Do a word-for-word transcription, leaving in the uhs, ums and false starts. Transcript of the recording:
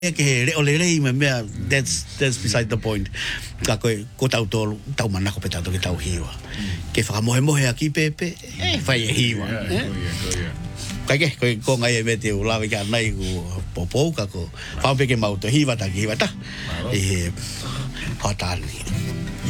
ke le ole le me me that's that's beside the point ka ko ko tau to tau mana ko peta to ke tau hiwa ke fa mo mo aquí pepe e fa hiwa ka ke ko ko ngai me te ula ka nai ko popo ka ko fa pe ke mau to hiwa ta hiwa ta e hotani